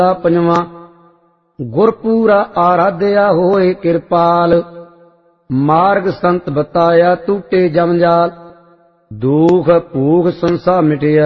पंजवां गुरपूरा आराध्या होए कृपाल। मार्ग संत बताया टूटे जमजाल। दुख भूख संसा मिटिया